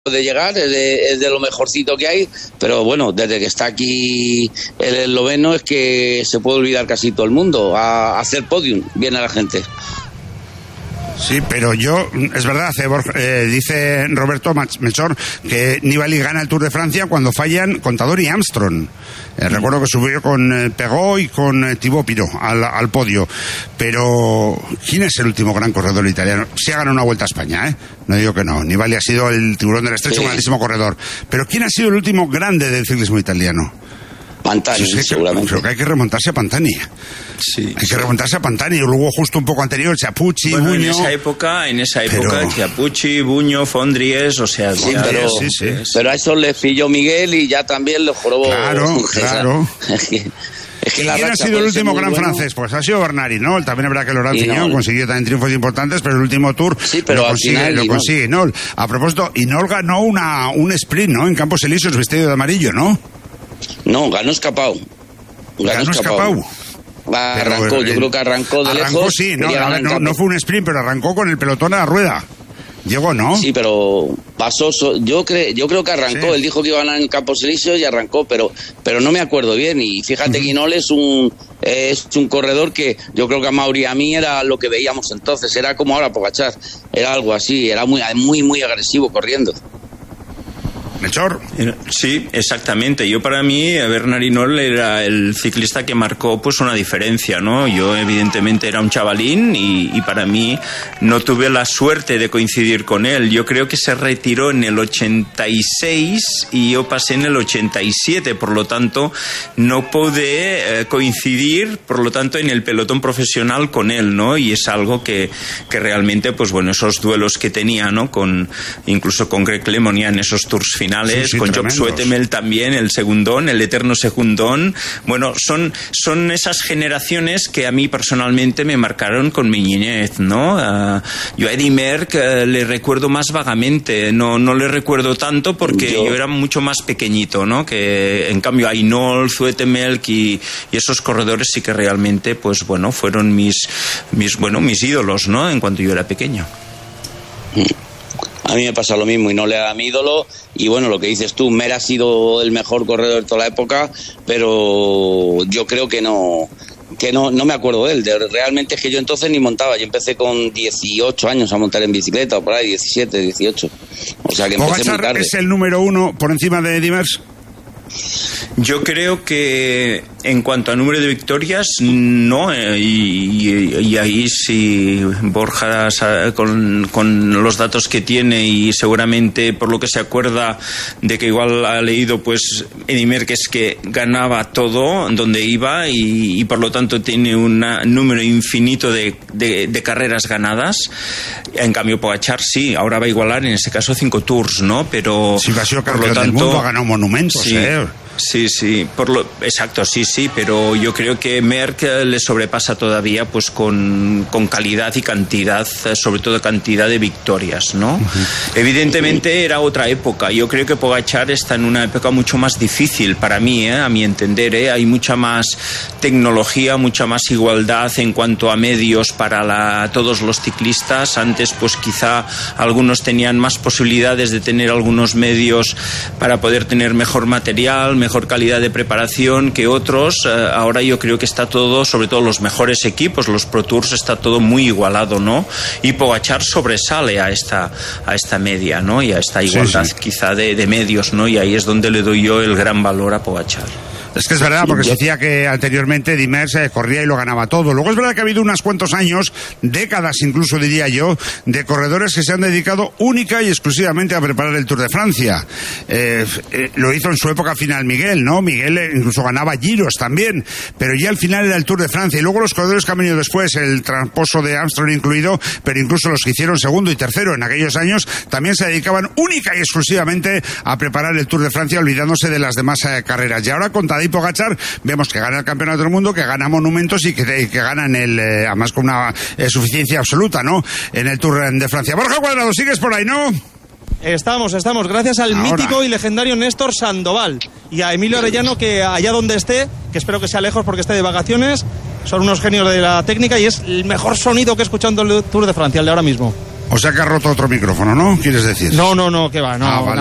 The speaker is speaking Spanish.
de llegar, es de lo mejorcito que hay, pero bueno, desde que está aquí el esloveno es que se puede olvidar casi todo el mundo. A hacer podium viene la gente. Sí, pero es verdad, dice Roberto Melchor que Nibali gana el Tour de Francia cuando fallan Contador y Armstrong. Recuerdo que subió con Pegó y con Thibaut Pinot al podio. Pero ¿quién es el último gran corredor italiano? Sí ha ganado una Vuelta a España, no digo que no. Nibali ha sido el tiburón del estrecho, un grandísimo corredor. Pero ¿quién ha sido el último grande del ciclismo italiano? Pantani, seguramente. Creo que hay que remontarse a Pantani. Sí, hay que remontarse a Pantani. Y luego justo un poco anterior, Chiappucci, bueno, Buño. En esa época, Chiappucci, Buño, Fondries, o sea... Sí, pero a eso le pilló Miguel y ya también lo jorobó. Claro. Es que ¿Quién ha sido el último gran francés? Pues ha sido Bernard Hinault. También es verdad que Laurent Fignon consiguió también triunfos importantes, pero el último Tour lo consigue Hinault. A propósito, Hinault ganó un sprint, ¿no? En Campos Elíseos, vestido de amarillo, ¿no? No, ganó escapado. Arrancó, yo creo que arrancó de lejos. Sí, no fue un sprint, pero arrancó con el pelotón a la rueda. Llegó, ¿no? Sí, pero pasó. Yo creo que arrancó. Sí. Él dijo que iba a ganar en Campos Elíseos y arrancó, pero no me acuerdo bien. Y fíjate que Hinault es un corredor que yo creo que a Mauri y a mí era lo que veíamos entonces. Era como ahora Pogačar. Era algo así. Era muy agresivo corriendo. Melchor. Sí, exactamente. Para mí, Bernard Hinault era el ciclista que marcó pues una diferencia, ¿no? Yo evidentemente era un chavalín y para mí no tuve la suerte de coincidir con él. Yo creo que se retiró en el 86 y yo pasé en el 87, por lo tanto no pude coincidir, por lo tanto, en el pelotón profesional con él, ¿no? Y es algo que realmente, pues bueno, esos duelos que tenía, ¿no? Incluso con Greg LeMond en esos tours finales, con Job Zoetemelk también, el segundón, el eterno segundón. Bueno, son esas generaciones que a mí personalmente me marcaron con mi niñez, ¿no? Yo a Eddy Merckx le recuerdo más vagamente, no le recuerdo tanto porque yo era mucho más pequeñito, ¿no? Que en cambio a Hinault, Zoetemelk y esos corredores sí que realmente, pues bueno, fueron mis ídolos, ¿no? En cuanto yo era pequeño. A mí me pasa lo mismo y no le da mi ídolo. Y bueno, lo que dices tú, Mer ha sido el mejor corredor de toda la época, pero yo creo que no me acuerdo de él. Realmente es que yo entonces ni montaba. Yo empecé con 18 años a montar en bicicleta, o por ahí, 17, 18. O sea que empecé muy tarde. ¿Es el número uno por encima de Eddy Merckx? Yo creo que en cuanto a número de victorias, no, y ahí sí Borja con los datos que tiene y seguramente por lo que se acuerda de que igual ha leído, pues Eddy Merckx es que ganaba todo donde iba y por lo tanto tiene un número infinito de carreras ganadas. En cambio Pogačar sí, ahora va a igualar en ese caso 5 tours, ¿no? Pero sí, ha sido campeón del mundo, ha ganado monumentos, sí. Sí, exacto, sí, pero yo creo que Merckx le sobrepasa todavía pues con calidad y cantidad, sobre todo cantidad de victorias, ¿no? Uh-huh. Evidentemente era otra época. Yo creo que Pogačar está en una época mucho más difícil para mí, a mi entender, hay mucha más tecnología, mucha más igualdad en cuanto a medios para todos los ciclistas. Antes pues quizá algunos tenían más posibilidades de tener algunos medios para poder tener mejor material, mejor calidad de preparación que otros. Ahora yo creo que está todo, sobre todo los mejores equipos, los Pro Tours, está todo muy igualado, ¿no? Y Pogačar sobresale a esta media, ¿no? Y a esta igualdad quizá de medios, ¿no? Y ahí es donde le doy yo el gran valor a Pogačar. Es que es verdad, porque se decía que anteriormente Eddy Merckx corría y lo ganaba todo. Luego es verdad que ha habido unos cuantos años, décadas incluso diría yo, de corredores que se han dedicado única y exclusivamente a preparar el Tour de Francia. Lo hizo en su época final Miguel, ¿no? Miguel incluso ganaba giros también, pero ya al final era el Tour de Francia. Y luego los corredores que han venido después, el tramposo de Armstrong incluido, pero incluso los que hicieron segundo y tercero en aquellos años, también se dedicaban única y exclusivamente a preparar el Tour de Francia, olvidándose de las demás carreras. Y ahora con Tadej Pogačar vemos que gana el Campeonato del Mundo, que gana monumentos y que ganan además con una suficiencia absoluta, ¿no? En el Tour de Francia. Borja Cuadrado, sigues por ahí, ¿no? Estamos, gracias al mítico y legendario Néstor Sandoval y a Emilio Arellano, que allá donde esté, que espero que sea lejos porque esté de vacaciones, son unos genios de la técnica y es el mejor sonido que he escuchado en el Tour de Francia, el de ahora mismo. O sea que ha roto otro micrófono, ¿no? ¿Quieres decir? No, que va, no. Vale.